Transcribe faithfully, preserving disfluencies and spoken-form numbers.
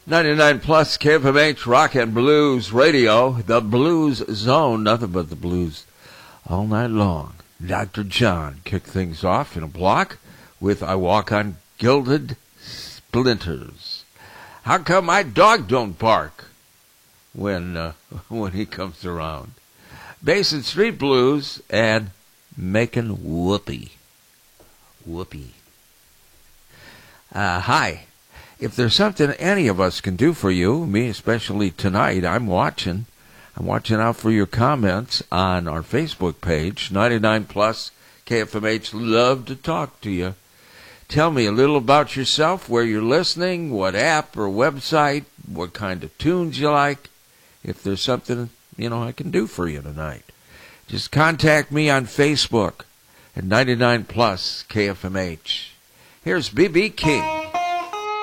ninety-nine plus K F M H Rock and Blues Radio, the Blues Zone, nothing but the blues all night long. Doctor John kicked things off in a block with I Walk on Gilded Splinters. How come my dog don't bark when uh, when he comes around? Basin Street Blues and Making Whoopee. Whoopee. Uh, hi. If there's something any of us can do for you, me especially tonight, I'm watching. I'm watching out for your comments on our Facebook page, ninety-nine plus K F M H. Love to talk to you. Tell me a little about yourself, where you're listening, what app or website, what kind of tunes you like. If there's something, you know, I can do for you tonight, just contact me on Facebook at ninety-nine plus K F M H. Here's B B King.